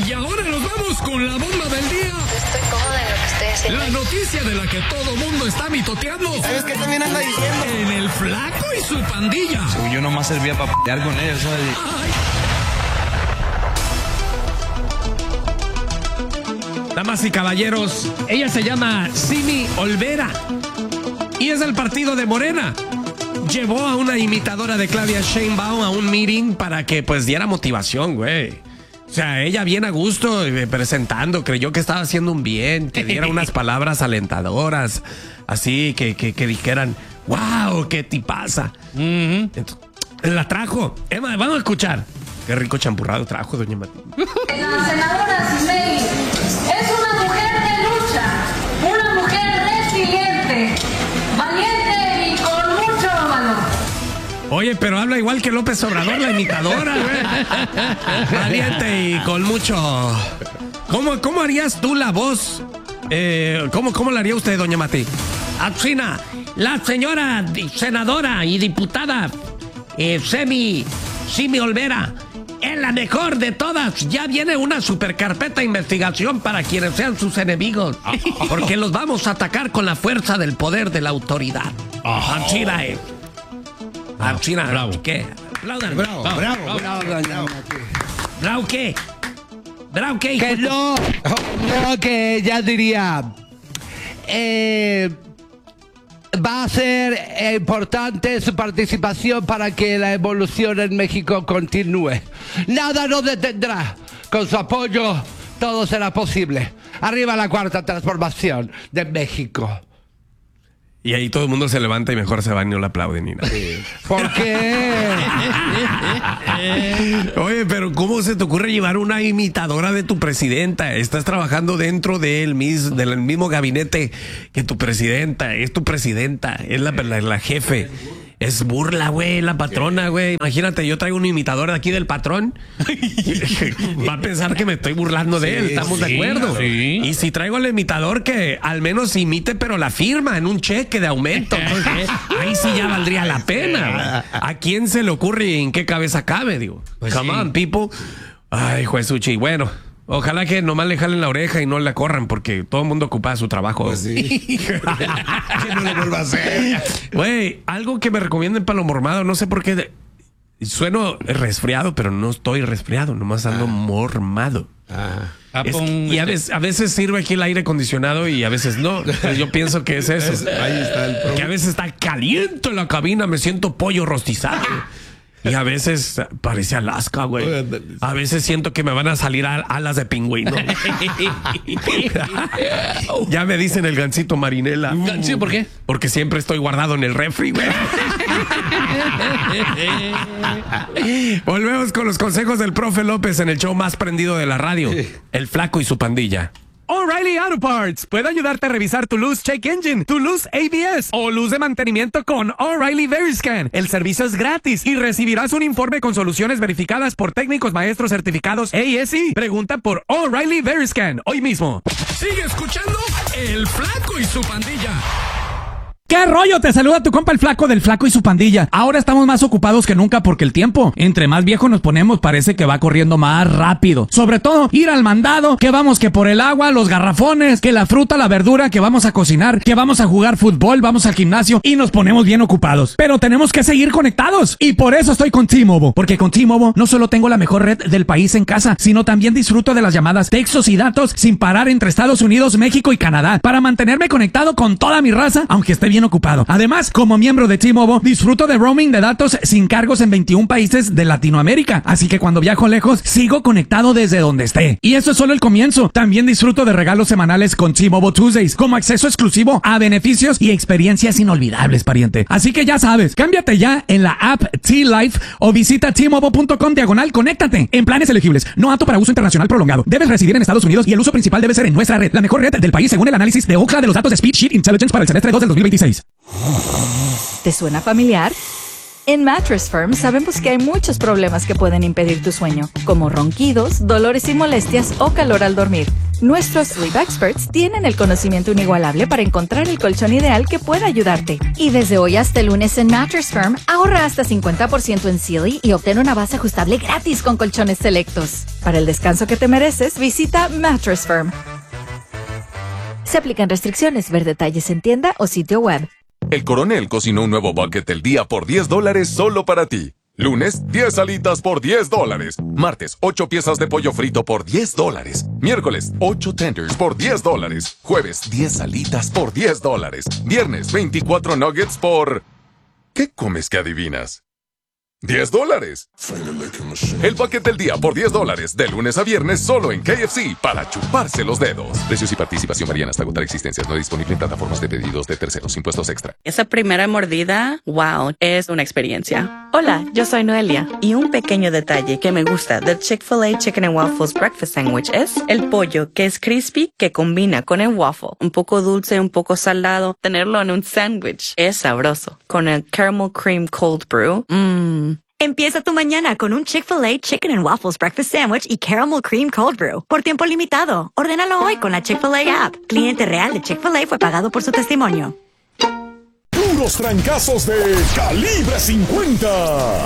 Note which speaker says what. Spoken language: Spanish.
Speaker 1: Y ahora nos vamos con la bomba del día.
Speaker 2: Estoy cómoda en lo que estoy haciendo.
Speaker 1: La noticia de la que todo mundo está mitoteando.
Speaker 3: ¿Sabes qué también anda diciendo?
Speaker 1: En el Flaco y su pandilla.
Speaker 4: Yo nomás servía para pelear con ellos, ¿sabes?
Speaker 5: Damas y caballeros, ella se llama Simi Olvera y es del partido de Morena. Llevó a una imitadora de Claudia Sheinbaum a un meeting para que pues diera motivación, güey. O sea, ella bien a gusto presentando, creyó que estaba haciendo un bien, que diera unas palabras alentadoras, así que dijeran, wow, qué tipaza. Entonces, la trajo. Emma, vamos a escuchar. Qué rico champurrado trajo, doña Mati.
Speaker 6: La senadora Simei es una mujer de lucha, una mujer resiliente, valiente y con mucho valor.
Speaker 5: Oye, pero habla igual que López Obrador, la imitadora, güey. Valiente y con mucho... ¿Cómo harías tú la voz? ¿Cómo la haría usted, doña Mati? Atsina, la señora senadora y diputada Simi Olvera es la mejor de todas. Ya viene una supercarpeta de investigación para quienes sean sus enemigos. Porque los vamos a atacar con la fuerza del poder de la autoridad. Atsina, Atsina,
Speaker 4: bravo.
Speaker 5: ¿qué? Aplaudan.
Speaker 3: Bravo.
Speaker 5: ¿Bravo qué? ¿Bravo qué, hijo?
Speaker 7: Que no, que ya diría, va a ser importante su participación para que la evolución en México continúe. Nada nos detendrá. Con su apoyo, todo será posible. Arriba la cuarta transformación de México.
Speaker 5: Y ahí todo el mundo se levanta y mejor se va y no le aplauden ni nada.
Speaker 7: ¿Por qué?
Speaker 5: Oye, pero ¿cómo se te ocurre llevar una imitadora de tu presidenta? Estás trabajando dentro del mismo gabinete que tu presidenta. Es tu presidenta, es la jefe. Es burla, güey, la patrona, güey. Imagínate, yo traigo un imitador de aquí del patrón. Va a pensar que me estoy burlando de él. ¿Estamos de acuerdo?
Speaker 4: Sí.
Speaker 5: Y si traigo al imitador que al menos imite, pero la firma en un cheque de aumento. Entonces, ahí sí ya valdría la pena. ¿A quién se le ocurre y en qué cabeza cabe? Digo,
Speaker 4: Pues
Speaker 5: come on, people. Ay, Juesuchi. Bueno, ojalá que nomás le jalen la oreja y no la corran, porque todo el mundo ocupa su trabajo.
Speaker 3: Pues sí. Que no lo vuelva a hacer.
Speaker 5: Güey, algo que me recomienden para lo mormado, no sé por qué. Sueno resfriado, pero no estoy resfriado, nomás ando mormado. Y a veces sirve aquí el aire acondicionado y a veces no. Pero yo pienso que es eso.
Speaker 3: Ahí está el problema.
Speaker 5: Que a veces está caliente la cabina, me siento pollo rostizado. Y a veces parece Alaska, güey. A veces siento que me van a salir alas de pingüino. Ya me dicen el gansito Marinela.
Speaker 4: ¿Sí? ¿Por qué?
Speaker 5: Porque siempre estoy guardado en el refri, güey. Volvemos con los consejos del profe López en el show más prendido de la radio. El Flaco y su pandilla.
Speaker 8: O'Reilly Auto Parts puede ayudarte a revisar tu luz check engine, tu luz ABS o luz de mantenimiento con O'Reilly Veriscan. El servicio es gratis y recibirás un informe con soluciones verificadas por técnicos maestros certificados ASE. Pregunta por O'Reilly Veriscan hoy mismo.
Speaker 1: Sigue escuchando El Flaco y su pandilla.
Speaker 8: ¿Qué rollo? Te saluda tu compa el Flaco del Flaco y su pandilla. Ahora estamos más ocupados que nunca porque el tiempo, entre más viejo nos ponemos, parece que va corriendo más rápido. Sobre todo, ir al mandado, que vamos que por el agua, los garrafones, que la fruta, la verdura, que vamos a cocinar, que vamos a jugar fútbol, vamos al gimnasio y nos ponemos bien ocupados. Pero tenemos que seguir conectados. Y por eso estoy con T-Mobile. Porque con T-Mobile no solo tengo la mejor red del país en casa, sino también disfruto de las llamadas, textos y datos sin parar entre Estados Unidos, México y Canadá. Para mantenerme conectado con toda mi raza, aunque esté bien ocupado. Además, como miembro de T-Mobile, disfruto de roaming de datos sin cargos en 21 países de Latinoamérica. Así que cuando viajo lejos, sigo conectado desde donde esté. Y eso es solo el comienzo. También disfruto de regalos semanales con T-Mobile Tuesdays, como acceso exclusivo a beneficios y experiencias inolvidables, pariente. Así que ya sabes, cámbiate ya en la app T-Life o visita T-Mobile.com/conéctate. En planes elegibles, no apto para uso internacional prolongado. Debes residir en Estados Unidos y el uso principal debe ser en nuestra red, la mejor red del país según el análisis de Ookla de los datos de Speed Sheet Intelligence para el semestre 2 del 2026.
Speaker 9: ¿Te suena familiar? En Mattress Firm sabemos que hay muchos problemas que pueden impedir tu sueño, como ronquidos, dolores y molestias o calor al dormir. Nuestros sleep experts tienen el conocimiento inigualable para encontrar el colchón ideal que pueda ayudarte.
Speaker 10: Y desde hoy hasta el lunes en Mattress Firm, ahorra hasta 50% en Sealy y obtén una base ajustable gratis con colchones selectos.
Speaker 9: Para el descanso que te mereces, visita Mattress Firm.
Speaker 10: Se aplican restricciones. Ver detalles en tienda o sitio web.
Speaker 11: El Coronel cocinó un nuevo bucket del día por $10 solo para ti. Lunes, 10 alitas por $10. Martes, 8 piezas de pollo frito por $10. Miércoles, 8 tenders por $10. Jueves, 10 alitas por $10. Viernes, 24 nuggets por... ¿Qué comes que adivinas? $10. El bucket del día por $10, de lunes a viernes solo en KFC, para chuparse los dedos. Precios y participación varían hasta agotar existencias. No disponible en plataformas de pedidos de terceros. Impuestos extra.
Speaker 12: Esa primera mordida, wow, es una experiencia. Hola, yo soy Noelia. Y un pequeño detalle que me gusta del Chick-fil-A Chicken and Waffles Breakfast Sandwich es el pollo, que es crispy, que combina con el waffle. Un poco dulce, un poco salado. Tenerlo en un sándwich es sabroso. Con el Caramel Cream Cold Brew,
Speaker 13: Empieza tu mañana con un Chick-fil-A Chicken and Waffles Breakfast Sandwich y Caramel Cream Cold Brew. Por tiempo limitado. Ordénalo hoy con la Chick-fil-A app. Cliente real de Chick-fil-A fue pagado por su testimonio.
Speaker 14: Puros trancazos de Calibre 50.